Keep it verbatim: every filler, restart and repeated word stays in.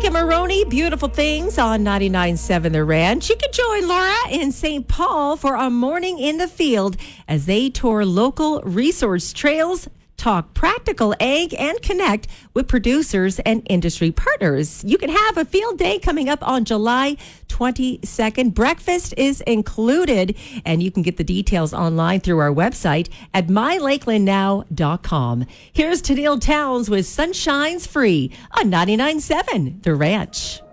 Mike and Maroney, beautiful things on ninety-nine point seven The Ranch. You can join Laura in Saint Paul for a morning in the field as they tour local resource trails, talk practical ag, and connect with producers and industry partners. You can have a field day coming up on July twenty-second. Breakfast is included, and you can get the details online through our website at my lakeland now dot com. Here's Tennille Towns with Sunshine's Free on ninety-nine point seven The Ranch.